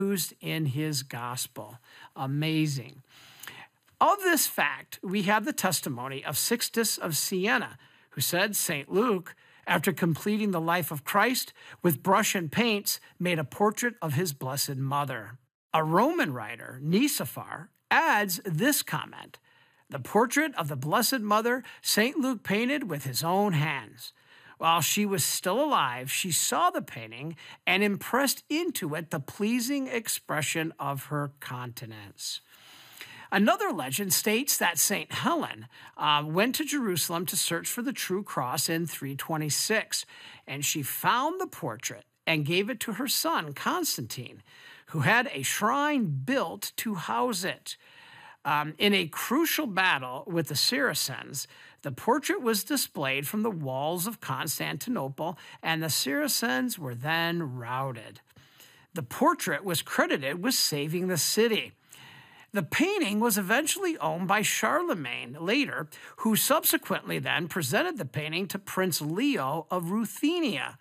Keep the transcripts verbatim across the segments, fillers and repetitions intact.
used in his gospel. Amazing. Of this fact, we have the testimony of Sixtus of Siena, who said Saint Luke, after completing the life of Christ, with brush and paints, made a portrait of his blessed mother. A Roman writer, Nicephor, adds this comment: the portrait of the Blessed Mother Saint Luke painted with his own hands. While she was still alive, she saw the painting and impressed into it the pleasing expression of her countenance. Another legend states that Saint Helen uh, went to Jerusalem to search for the true cross in three twenty-six, and she found the portrait and gave it to her son, Constantine, who had a shrine built to house it. Um, in a crucial battle with the Saracens, the portrait was displayed from the walls of Constantinople, and the Saracens were then routed. The portrait was credited with saving the city. The painting was eventually owned by Charlemagne later, who subsequently then presented the painting to Prince Leo of Ruthenia.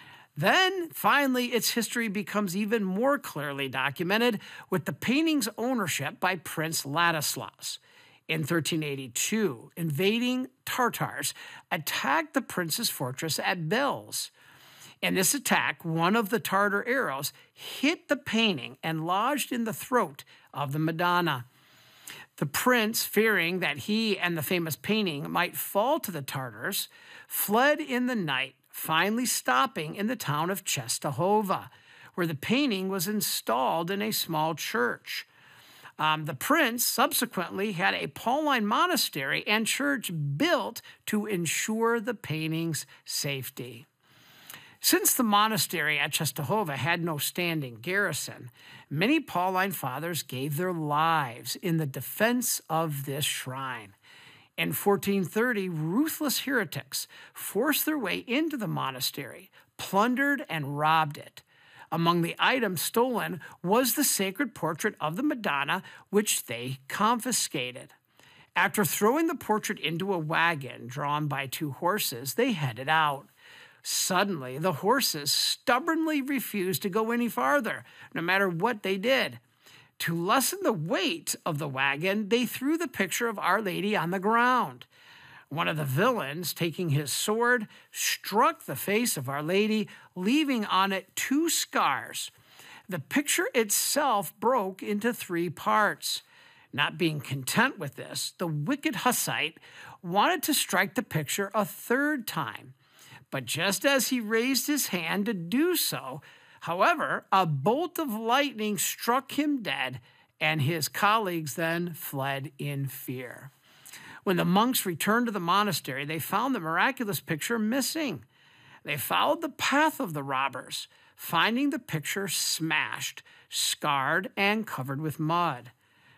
Then, finally, its history becomes even more clearly documented with the painting's ownership by Prince Ladislaus. In thirteen eighty-two, invading Tartars attacked the prince's fortress at Belz. In this attack, one of the Tartar arrows hit the painting and lodged in the throat of the Madonna. The prince, fearing that he and the famous painting might fall to the Tartars, fled in the night, finally stopping in the town of Czestochowa, where the painting was installed in a small church. Um, the prince subsequently had a Pauline monastery and church built to ensure the painting's safety. Since the monastery at Czestochowa had no standing garrison, many Pauline fathers gave their lives in the defense of this shrine. In fourteen thirty, ruthless heretics forced their way into the monastery, plundered and robbed it. Among the items stolen was the sacred portrait of the Madonna, which they confiscated. After throwing the portrait into a wagon drawn by two horses, they headed out. Suddenly, the horses stubbornly refused to go any farther, no matter what they did. To lessen the weight of the wagon, they threw the picture of Our Lady on the ground. One of the villains, taking his sword, struck the face of Our Lady, leaving on it two scars. The picture itself broke into three parts. Not being content with this, the wicked Hussite wanted to strike the picture a third time. But just as he raised his hand to do so, however, a bolt of lightning struck him dead, and his colleagues then fled in fear. When the monks returned to the monastery, they found the miraculous picture missing. They followed the path of the robbers, finding the picture smashed, scarred, and covered with mud.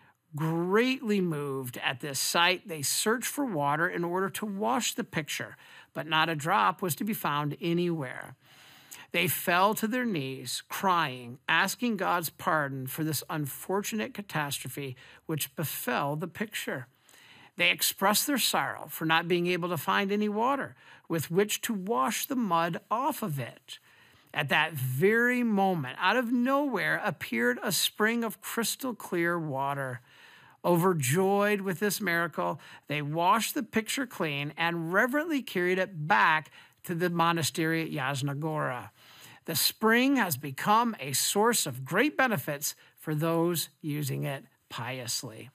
Greatly moved at this sight, they searched for water in order to wash the picture, but not a drop was to be found anywhere. They fell to their knees, crying, asking God's pardon for this unfortunate catastrophe which befell the picture. They expressed their sorrow for not being able to find any water with which to wash the mud off of it. At that very moment, out of nowhere appeared a spring of crystal clear water. Overjoyed with this miracle, they washed the picture clean and reverently carried it back to the monastery at Yasna Gora. The spring has become a source of great benefits for those using it piously.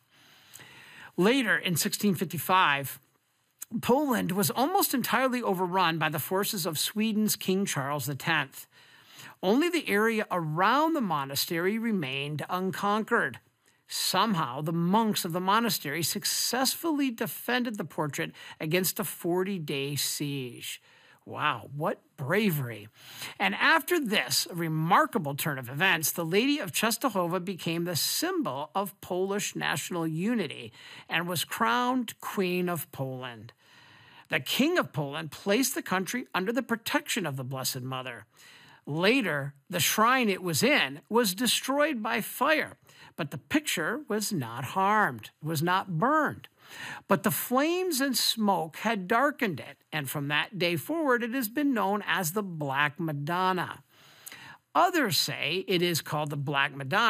Later, in sixteen fifty-five, Poland was almost entirely overrun by the forces of Sweden's King Charles the Tenth. Only the area around the monastery remained unconquered. Somehow, the monks of the monastery successfully defended the portrait against a forty-day siege. Wow, what bravery. And after this remarkable turn of events, the Lady of Czestochowa became the symbol of Polish national unity and was crowned Queen of Poland. The King of Poland placed the country under the protection of the Blessed Mother. Later, the shrine it was in was destroyed by fire, but the picture was not harmed, was not burned. But the flames and smoke had darkened it, and from that day forward it has been known as the Black Madonna. Others say it is called the Black Madonna